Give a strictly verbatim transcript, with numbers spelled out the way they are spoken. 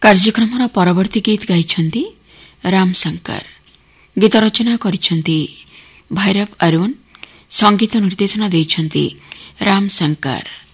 କାର୍ଯ୍ୟକ୍ରମର ପରବର୍ତ୍ତୀ ଗୀତ ଗାଇଛନ୍ତି ରାମ ଶଙ୍କର। ଗୀତ ରଚନା କରିଛନ୍ତି ଭୈରବ ଅରୁଣ, ସଙ୍ଗୀତ ନିର୍ଦ୍ଦେଶନା ଦେଇଛନ୍ତି ରାମ ଶଙ୍କର।